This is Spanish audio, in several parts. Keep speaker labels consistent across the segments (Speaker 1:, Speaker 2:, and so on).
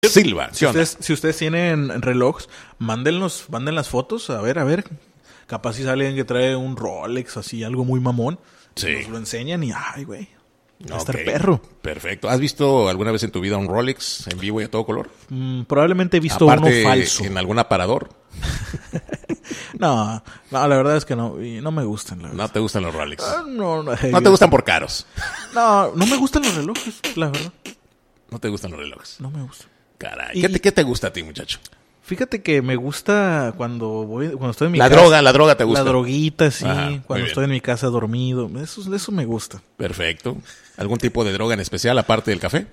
Speaker 1: Silva.
Speaker 2: Si ustedes tienen relojes, manden las fotos, a ver. Capaz si sale alguien que trae un Rolex, así, algo muy mamón.
Speaker 1: Sí.
Speaker 2: Nos lo enseñan y, ay, güey. Va a estar
Speaker 1: Ok,
Speaker 2: perro.
Speaker 1: Perfecto. ¿Has visto alguna vez en tu vida un Rolex en vivo y a todo color?
Speaker 2: Probablemente he visto
Speaker 1: Aparte,
Speaker 2: uno falso.
Speaker 1: ¿en algún aparador?
Speaker 2: No, la verdad es que no. Y no me gustan, la verdad.
Speaker 1: No te gustan los Rolex.
Speaker 2: No
Speaker 1: No te gustan por caros.
Speaker 2: No me gustan los relojes, la verdad.
Speaker 1: No te gustan los relojes.
Speaker 2: No me gustan.
Speaker 1: Caray. ¿Qué te gusta a ti, muchacho?
Speaker 2: Fíjate que me gusta cuando estoy en mi
Speaker 1: La
Speaker 2: casa.
Speaker 1: droga te gusta.
Speaker 2: La droguita, sí.
Speaker 1: Ajá, muy
Speaker 2: Cuando
Speaker 1: bien.
Speaker 2: estoy en mi casa dormido. Eso me gusta.
Speaker 1: Perfecto. ¿Algún tipo de droga en especial aparte del café?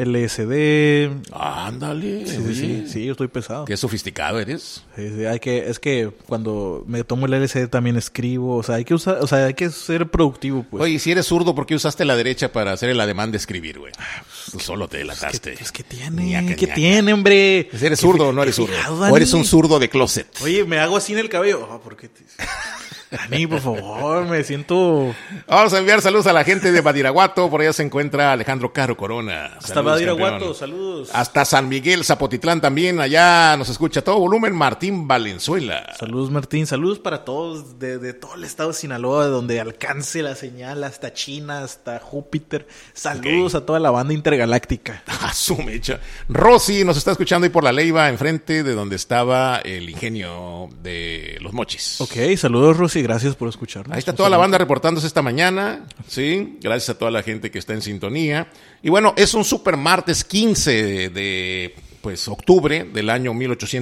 Speaker 2: LSD.
Speaker 1: Ándale.
Speaker 2: Sí, yo estoy pesado.
Speaker 1: Qué sofisticado eres.
Speaker 2: Sí, es que cuando me tomo el LSD también escribo. O sea, hay que ser productivo, pues.
Speaker 1: Oye, si eres zurdo, ¿por qué usaste la derecha para hacer el ademán de escribir, güey? Tú solo te delataste.
Speaker 2: ¿Qué tiene?
Speaker 1: Ñaca,
Speaker 2: ¿Qué
Speaker 1: ñaca.
Speaker 2: tiene, hombre?
Speaker 1: ¿Eres zurdo o no eres zurdo?
Speaker 2: fijado,
Speaker 1: ¿O
Speaker 2: Dani.
Speaker 1: eres un zurdo de closet?
Speaker 2: Oye, me hago así en el cabello. ¿Por qué te... Dani, por favor, me siento...
Speaker 1: Vamos a enviar saludos a la gente de Badiraguato. Por allá se encuentra Alejandro Caro Corona.
Speaker 2: Hasta
Speaker 1: Saludos,
Speaker 2: Badiraguato,
Speaker 1: campeón.
Speaker 2: saludos.
Speaker 1: Hasta San Miguel, Zapotitlán también. Allá nos escucha a todo volumen Martín Valenzuela.
Speaker 2: Saludos, Martín. Saludos para todos de todo el estado de Sinaloa, de donde alcance la señal, hasta China, hasta Júpiter. Saludos a toda la banda intergaláctica.
Speaker 1: A su mecha. Rosy nos está escuchando ahí por la Leiva, enfrente de donde estaba el ingenio de Los Mochis.
Speaker 2: Ok, saludos, Rosy. Gracias por escucharnos.
Speaker 1: Ahí está toda la banda reportándose esta mañana, ¿sí? Gracias a toda la gente que está en sintonía. Y bueno, es un super martes 15 de octubre del año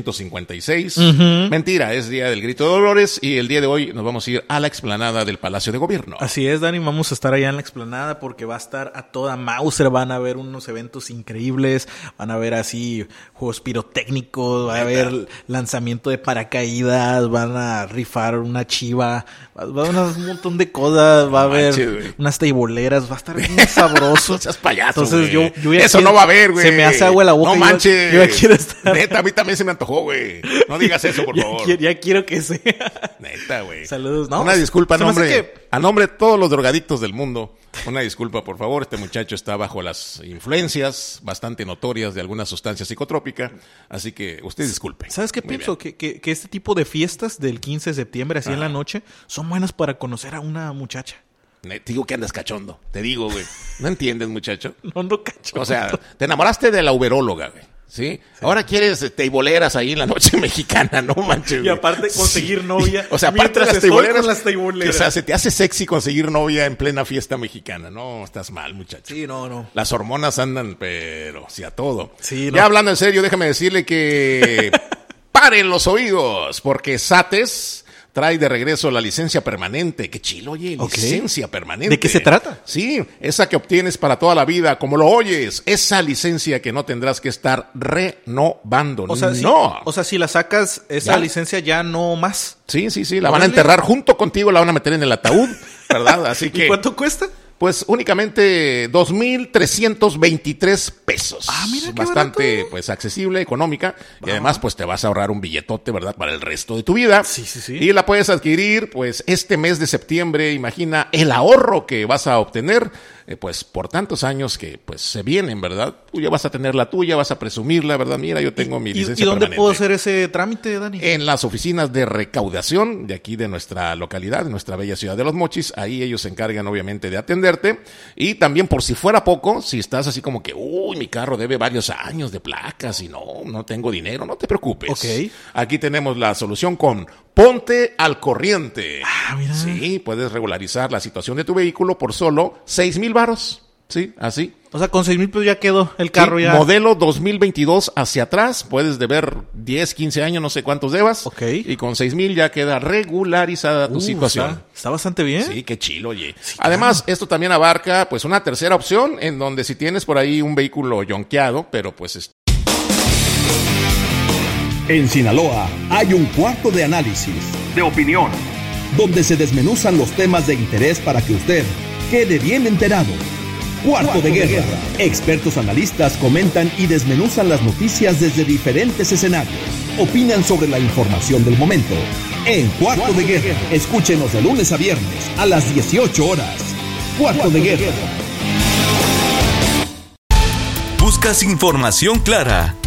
Speaker 1: 1856. Mentira, es Día del Grito de Dolores y el día de hoy nos vamos a ir a la explanada del Palacio de Gobierno.
Speaker 2: Así es, Dani, vamos a estar allá en la explanada porque va a estar a toda Mauser, van a haber unos eventos increíbles, van a haber así juegos pirotécnicos, va a haber lanzamiento de paracaídas, van a rifar una chiva, va a haber un montón de cosas, va a haber unas teiboleras, va a estar bien sabroso.
Speaker 1: No seas payaso,
Speaker 2: entonces
Speaker 1: güey.
Speaker 2: yo ya
Speaker 1: Eso
Speaker 2: quiero,
Speaker 1: no va a haber, güey.
Speaker 2: Se me hace agua la boca.
Speaker 1: No manches.
Speaker 2: Yo ya quiero estar.
Speaker 1: Neta, a mí también se me antojó, güey. No digas eso, por favor.
Speaker 2: Ya quiero que sea.
Speaker 1: Neta, güey.
Speaker 2: Saludos. No,
Speaker 1: una disculpa
Speaker 2: se me hace
Speaker 1: a nombre de todos los drogadictos del mundo. Una disculpa, por favor. Este muchacho está bajo las influencias bastante notorias de alguna sustancia psicotrópica. Así que usted disculpe.
Speaker 2: ¿Sabes qué
Speaker 1: Muy
Speaker 2: pienso? Que este tipo de fiestas del 15 de septiembre, así en la noche, son buenas para conocer a una muchacha.
Speaker 1: Te digo que andas cachondo. Te digo, güey. ¿No entiendes, muchacho?
Speaker 2: No cachondo.
Speaker 1: O sea, te enamoraste de la uberóloga, güey. ¿Sí? Ahora quieres teiboleras ahí en la noche mexicana, no manches.
Speaker 2: Y aparte conseguir novia.
Speaker 1: O sea, aparte de las
Speaker 2: teiboleras.
Speaker 1: O sea, se te hace sexy conseguir novia en plena fiesta mexicana. No, estás mal, muchacho.
Speaker 2: Sí, no.
Speaker 1: Las hormonas andan, pero sí a todo.
Speaker 2: Sí,
Speaker 1: ya hablando en serio, déjame decirle que paren los oídos, porque Sates trae de regreso la licencia permanente. Qué chilo, oye, licencia permanente.
Speaker 2: ¿De qué se trata?
Speaker 1: Sí, esa que obtienes para toda la vida, como lo oyes. Esa licencia que no tendrás que estar renovando.
Speaker 2: O sea,
Speaker 1: no.
Speaker 2: Si la sacas, esa licencia ya no más.
Speaker 1: Sí, la van a enterrar junto contigo, la van a meter en el ataúd, ¿verdad? Así que.
Speaker 2: ¿Y cuánto cuesta?
Speaker 1: Pues únicamente 2,323 pesos.
Speaker 2: Ah, mira qué
Speaker 1: bastante,
Speaker 2: barato.
Speaker 1: pues, accesible, económica. Y además, pues, te vas a ahorrar un billetote, ¿verdad? Para el resto de tu vida.
Speaker 2: Sí.
Speaker 1: Y la puedes adquirir, pues, este mes de septiembre. Imagina el ahorro que vas a obtener, pues, por tantos años que, pues, se vienen, ¿verdad? Tú ya vas a tener la tuya, vas a presumirla, ¿verdad? Mira, yo tengo mi licencia
Speaker 2: ¿Y dónde
Speaker 1: permanente.
Speaker 2: puedo hacer ese trámite, Dani?
Speaker 1: En las oficinas de recaudación de aquí de nuestra localidad, de nuestra bella ciudad de Los Mochis. Ahí ellos se encargan obviamente de atenderte. Y también, por si fuera poco, si estás así como que, mi carro debe varios años de placas y no tengo dinero, no te preocupes.
Speaker 2: Ok.
Speaker 1: Aquí tenemos la solución con Ponte al Corriente.
Speaker 2: Ah, mira.
Speaker 1: Sí, puedes regularizar la situación de tu vehículo por solo 6,000 varos. Sí, así.
Speaker 2: O sea, con 6,000 pesos ya quedó el carro
Speaker 1: Sí,
Speaker 2: ya.
Speaker 1: Modelo 2022 hacia atrás, puedes deber 10, 15 años, no sé cuántos debas.
Speaker 2: Ok.
Speaker 1: Y con 6,000 ya queda regularizada tu situación.
Speaker 2: Está bastante bien.
Speaker 1: Sí, qué chilo, oye.
Speaker 2: Sí,
Speaker 1: Además, esto también abarca, pues, una tercera opción en donde si tienes por ahí un vehículo yonqueado, pero pues...
Speaker 3: En Sinaloa hay un cuarto de análisis, de opinión, donde se desmenuzan los temas de interés para que usted quede bien enterado. Cuarto de Guerra. Expertos analistas comentan y desmenuzan las noticias desde diferentes escenarios. Opinan sobre la información del momento. En Cuarto de Guerra. Escúchenos de lunes a viernes a las 18 horas. Cuarto de Guerra.
Speaker 4: ¿Buscas información clara,